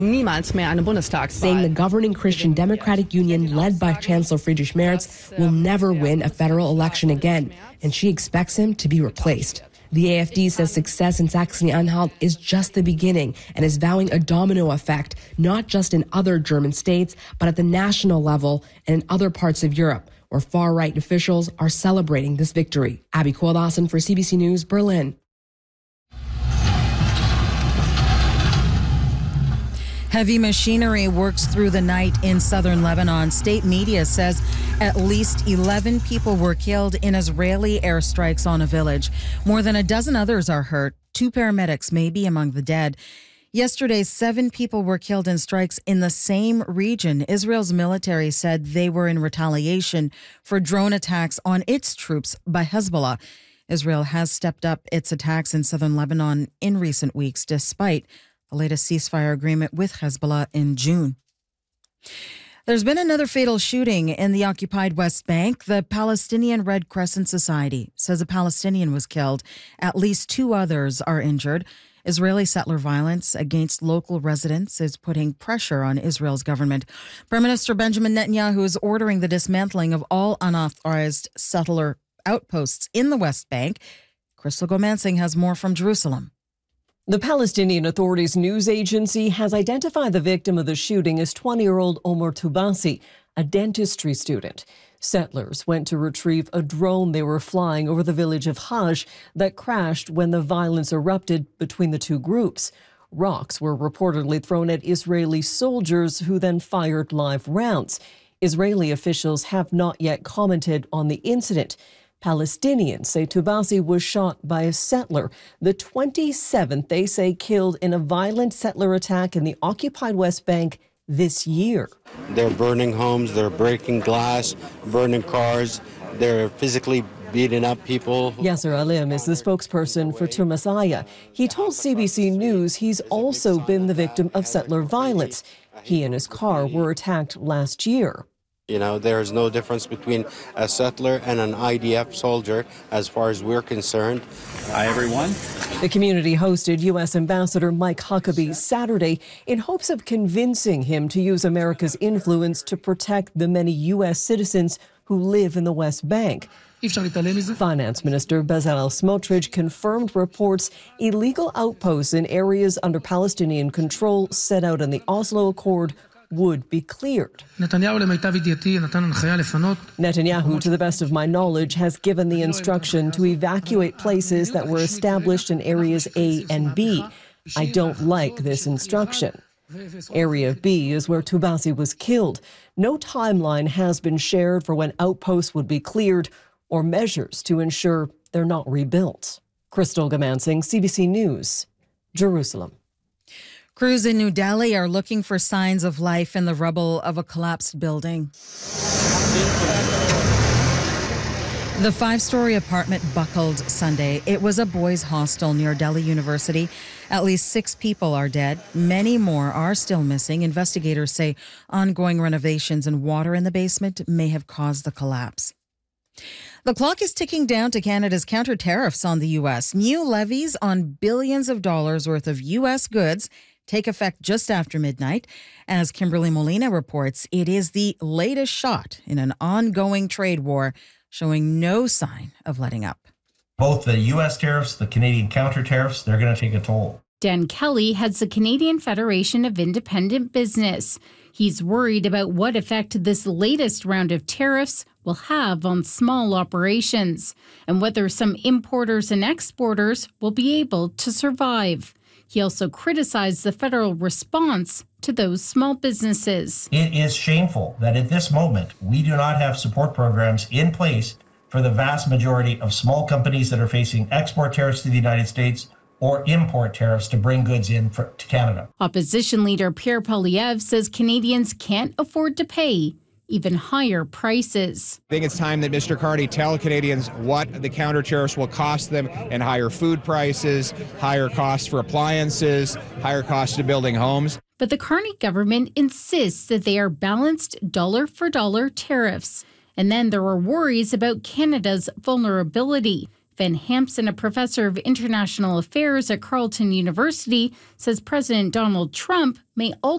Niemals mehr eine Bundestagswahl. Saying the governing Christian Democratic Union, led by Chancellor Friedrich Merz, will never win a federal election again, and she expects him to be replaced. The AfD says success in Saxony-Anhalt is just the beginning and is vowing a domino effect, not just in other German states, but at the national level and in other parts of Europe, where far-right officials are celebrating this victory. Abby Koalassen for CBC News, Berlin. Heavy machinery works through the night in southern Lebanon. State media says at least 11 people were killed in Israeli airstrikes on a village. More than a dozen others are hurt. 2 paramedics may be among the dead. Yesterday, 7 people were killed in strikes in the same region. Israel's military said they were in retaliation for drone attacks on its troops by Hezbollah. Israel has stepped up its attacks in southern Lebanon in recent weeks, despite the latest ceasefire agreement with Hezbollah in June. There's been another fatal shooting in the occupied West Bank. The Palestinian Red Crescent Society says a Palestinian was killed. At least 2 others are injured. Israeli settler violence against local residents is putting pressure on Israel's government. Prime Minister Benjamin Netanyahu is ordering the dismantling of all unauthorized settler outposts in the West Bank. Crystal Gomansing has more from Jerusalem. The Palestinian Authority's news agency has identified the victim of the shooting as 20-year-old Omar Toubasi, a dentistry student. Settlers went to retrieve a drone they were flying over the village of Hajj that crashed when the violence erupted between the 2 groups. Rocks were reportedly thrown at Israeli soldiers who then fired live rounds. Israeli officials have not yet commented on the incident. Palestinians say Toubasi was shot by a settler, the 27th, they say, killed in a violent settler attack in the occupied West Bank this year. They're burning homes, they're breaking glass, burning cars, they're physically beating up people. Yasser Alim is the spokesperson for Turmasaya. He told CBC News he's also been the victim of settler violence. He and his car were attacked last year. You know, there's no difference between a settler and an IDF soldier as far as we're concerned. Hi, everyone. The community hosted U.S. Ambassador Mike Huckabee Saturday in hopes of convincing him to use America's influence to protect the many U.S. citizens who live in the West Bank. Finance Minister Bezalel Smotrich confirmed reports illegal outposts in areas under Palestinian control set out in the Oslo Accord would be cleared. Netanyahu, to the best of my knowledge, has given the instruction to evacuate places that were established in areas A and B. I don't like this instruction. Area B is where Toubasi was killed. No timeline has been shared for when outposts would be cleared or measures to ensure they're not rebuilt. Crystal Gomansing, CBC News, Jerusalem. Crews in New Delhi are looking for signs of life in the rubble of a collapsed building. The 5-story apartment buckled Sunday. It was a boys' hostel near Delhi University. At least 6 people are dead. Many more are still missing. Investigators say ongoing renovations and water in the basement may have caused the collapse. The clock is ticking down to Canada's counter tariffs on the U.S. New levies on billions of dollars worth of U.S. goods take effect just after midnight. As Kimberly Molina reports, it is the latest shot in an ongoing trade war, showing no sign of letting up. Both the U.S. tariffs, the Canadian counter tariffs, they're going to take a toll. Dan Kelly heads the Canadian Federation of Independent Business. He's worried about what effect this latest round of tariffs will have on small operations and whether some importers and exporters will be able to survive. He also criticized the federal response to those small businesses. It is shameful that at this moment we do not have support programs in place for the vast majority of small companies that are facing export tariffs to the United States or import tariffs to bring goods in to Canada. Opposition leader Pierre Poilievre says Canadians can't afford to pay even higher prices. I think it's time that Mr. Carney tell Canadians what the counter tariffs will cost them in higher food prices, higher costs for appliances, higher costs to building homes. But the Carney government insists that they are balanced dollar-for-dollar tariffs. And then there are worries about Canada's vulnerability. Van Hampson, a professor of international affairs at Carleton University, says President Donald Trump may ultimately